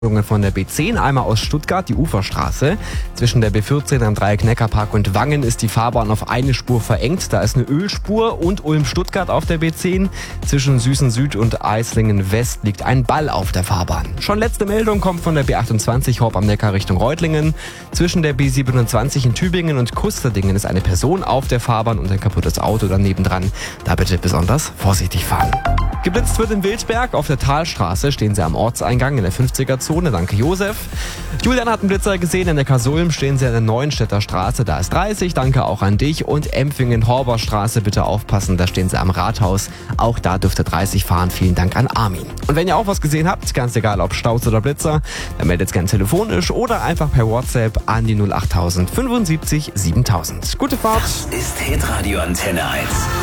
Von der B10, einmal aus Stuttgart, die Uferstraße. Zwischen der B14 am Dreieck Neckarpark und Wangen ist die Fahrbahn auf eine Spur verengt. Da ist eine Ölspur und Ulm-Stuttgart auf der B10. Zwischen Süßen Süd und Eislingen West liegt ein Ball auf der Fahrbahn. Schon letzte Meldung kommt von der B28 Horb am Neckar Richtung Reutlingen. Zwischen der B27 in Tübingen und Kusterdingen ist eine Person auf der Fahrbahn und ein kaputtes Auto daneben dran. Da bitte besonders vorsichtig fahren. Geblitzt wird in Wildberg. Auf der Talstraße stehen sie am Ortseingang in der 50er-Zone. Danke, Josef. Julian hat einen Blitzer gesehen. In der Kasulm stehen sie an der Neuenstädter Straße. Da ist 30. Danke auch an dich. Und Empfingen-Horber-Straße, bitte aufpassen. Da stehen sie am Rathaus. Auch da dürfte 30 fahren. Vielen Dank an Armin. Und wenn ihr auch was gesehen habt, ganz egal ob Staus oder Blitzer, dann meldet gerne telefonisch oder einfach per WhatsApp an die 08000 75 7000. Gute Fahrt. Das ist Hitradio Antenne 1.